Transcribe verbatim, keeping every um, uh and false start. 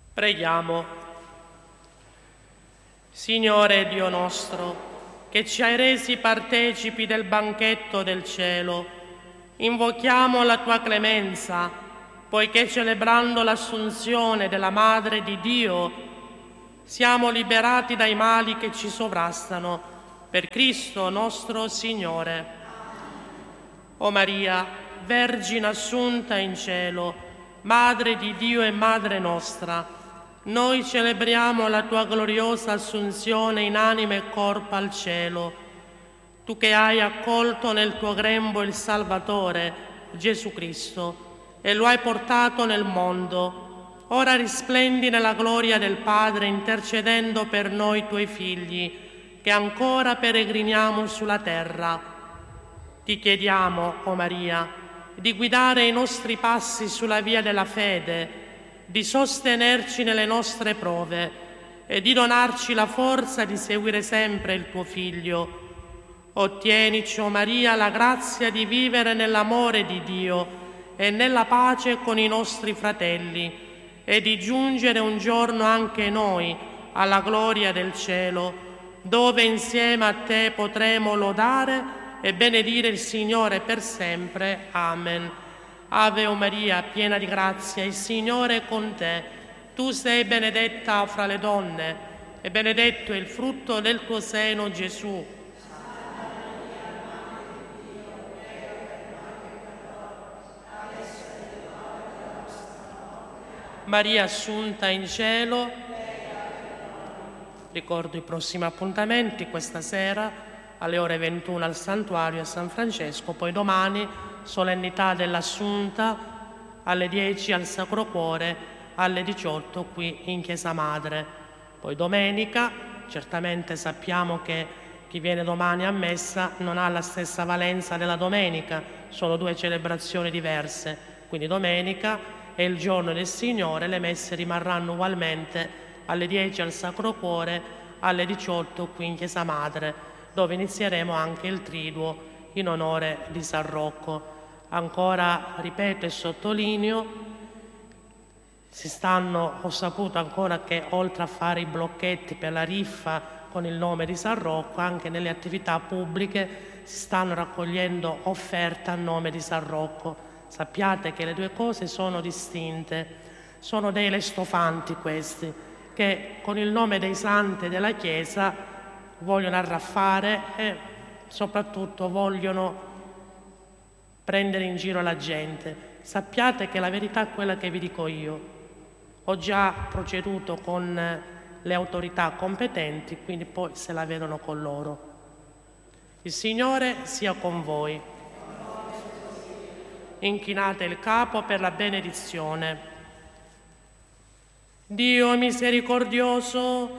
Preghiamo. Signore Dio nostro, che ci hai resi partecipi del banchetto del cielo, invochiamo la tua clemenza, poiché celebrando l'assunzione della Madre di Dio siamo liberati dai mali che ci sovrastano, per Cristo nostro Signore. O Maria, Vergine assunta in cielo, Madre di Dio e Madre nostra, noi celebriamo la tua gloriosa assunzione in anima e corpo al cielo. Tu che hai accolto nel tuo grembo il Salvatore, Gesù Cristo, e lo hai portato nel mondo, ora risplendi nella gloria del Padre intercedendo per noi tuoi figli, che ancora peregriniamo sulla terra. Ti chiediamo, o Maria, di guidare i nostri passi sulla via della fede, di sostenerci nelle nostre prove e di donarci la forza di seguire sempre il tuo Figlio. Ottienici, o Maria, la grazia di vivere nell'amore di Dio e nella pace con i nostri fratelli e di giungere un giorno anche noi alla gloria del cielo, dove insieme a te potremo lodare e benedire il Signore per sempre. Amen. Ave o Maria, piena di grazia, il Signore è con te. Tu sei benedetta fra le donne e benedetto è il frutto del tuo seno, Gesù. Maria assunta in cielo. Ricordo i prossimi appuntamenti: questa sera alle ore ventuno al Santuario a San Francesco, poi domani solennità dell'Assunta alle dieci al Sacro Cuore, alle diciotto qui in Chiesa Madre. Poi domenica, certamente sappiamo che chi viene domani a messa non ha la stessa valenza della domenica, sono due celebrazioni diverse, quindi domenica è il giorno del Signore, le messe rimarranno ugualmente alle dieci al Sacro Cuore, alle diciotto qui in Chiesa Madre, dove inizieremo anche il Triduo in onore di San Rocco. Ancora, ripeto e sottolineo, si stanno, ho saputo ancora che oltre a fare i blocchetti per la riffa con il nome di San Rocco, anche nelle attività pubbliche si stanno raccogliendo offerte a nome di San Rocco. Sappiate che le due cose sono distinte, sono dei lestofanti questi, che con il nome dei santi della Chiesa vogliono arraffare e soprattutto vogliono prendere in giro la gente. Sappiate che la verità è quella che vi dico io. Ho già proceduto con le autorità competenti, quindi poi se la vedono con loro. Il Signore sia con voi. Inchinate il capo per la benedizione. Dio misericordioso,